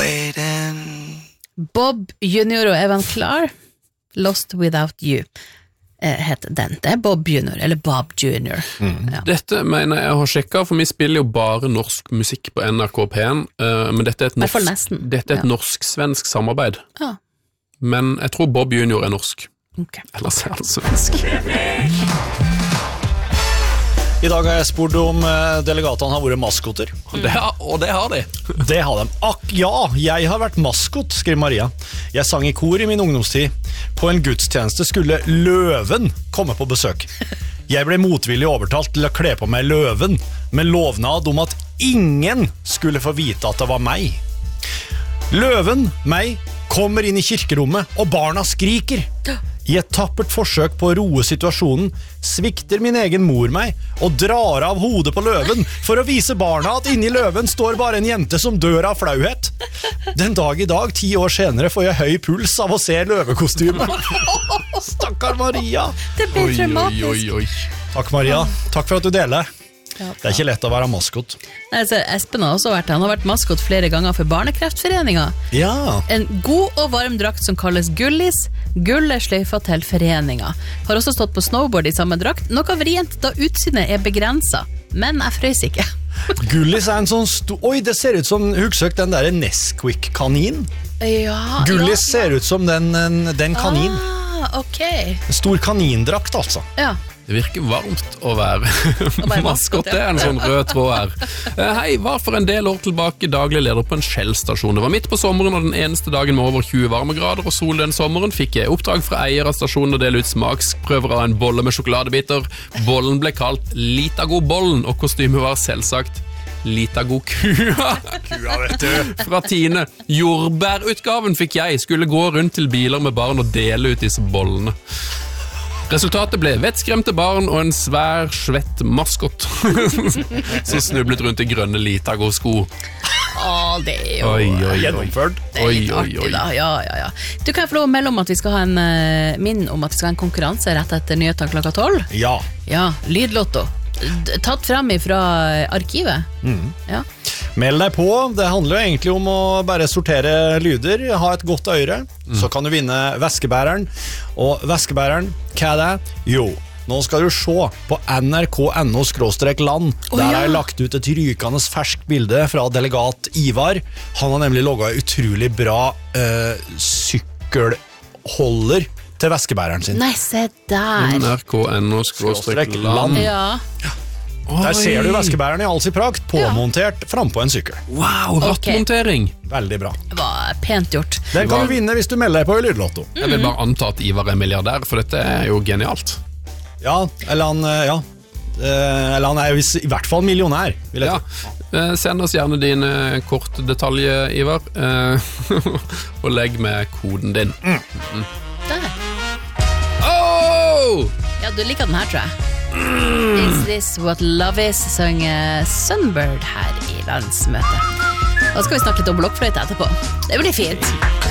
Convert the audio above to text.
waiting. Bob Junior og Evan Klar, Lost Without You, heter den. Det Bob Junior, eller Bob Junior. Ja. Dette mener jeg har sjekket, for vi spiller jo bare norsk musikk på NRK P1, men dette er et norsk-svensk samarbeid. Ja. Men jeg tror Bob Junior er norsk. Okay. Ellers er han svensk. I dag har jeg spurt om delegatene har vært maskoter. Og det har de. Det har de. Ja, jeg har vært maskot, skriver Maria. Jeg sang i kor i min ungdomstid. På en gudstjeneste skulle løven komme på besøk. Jeg ble motvillig overtalt til å kle på meg løven, med lovnad om at ingen skulle få vite at det var meg. Løven, meg, kommer inn i kirkerommet, og barna skriker. I et tappert forsøk på å roe situasjonen svikter min egen mor meg og drar av hodet på løven for å vise barna at inni løven står bare en jente som dør av flauhet. Den dag i dag, 10 år senere, får jeg høy puls av å se løvekostyme. Stakkar Maria. Det blir traumatisk. Oi. Takk Maria, takk for at du deler. Det er ikke lett å være maskot. Nei, altså, Espen har også vært maskot flere ganger for Barnekreftforeningen. Ja. En god og varm drakt som kalles Gullis. Gullet sløyfa til foreningen. Har også stått på snowboard i samme drakt, noe vrient da utsynet er begrenset. Men jeg frøys ikke. Gullis er en sånn Oi, det ser ut som huksøk den der Nesquik-kanin. Ja, Gullis ser ut som den kanin. Ok. En stor kanindrakt, altså. Ja. Det virker varmt å være maskot, det er en sånn rød tråd her. Hei, var for en del år tilbake daglig leder på en Shell-stasjon. Det var midt på sommeren, og den eneste dagen med over 20 varmegrader og sol den sommeren fikk jeg oppdrag fra eier av stasjonen å dele ut smaksprøver av en bolle med sjokoladebiter. Bollen ble kalt Litago-bollen, og kostymet var selvsagt Litago-kua. Kua, vet du. Fra Tine. Jordbærutgaven fikk jeg, skulle gå rundt til biler med barn og dele ut disse bollene. Resultatet ble vettskremte barn og en svær, svett maskot som snublet rundt i grønne Litago-sko. Det er jo gjennomført. Det er litt artig da, ja. Du kan få lov å melde om at vi skal ha en konkurranse rett etter nyhetene klokka 12. Ja, lydlotto. Tatt frem fra arkivet. Ja. Meld deg på, det handler jo egentlig om å bare sortere lyder, ha et godt øre, så kan du vinne veskebæreren. Og veskebæreren, hva er det? Jo, nå skal du se på nrk.no/land. Der har jeg lagt ut et rykende ferskt bilde fra delegat Ivar. Han har nemlig logget utrolig bra sykkelholder til veskebæreren sin. Nei, se der. nrk.no/land. Ja. Der ser du veskebæreren i all sin prakt, påmontert frem på en sykkel. Wow, rattmontering. Veldig bra. Det var pent gjort. Den kan du vinne hvis du melder deg på i Lydlotto. Jeg vil bare anta at Ivar er milliardær, for dette er jo genialt. Ja, eller han er jo i hvert fall millionær, vil jeg tro. Send oss gjerne dine korte detaljer, Ivar, og legg med koden din. Der. Ja, du liker den her, tror jeg. Is this what love is? Sang Sunbird her i landsmøtet. Da skal vi snakke litt om blokkfløyte etterpå. Det blir fint.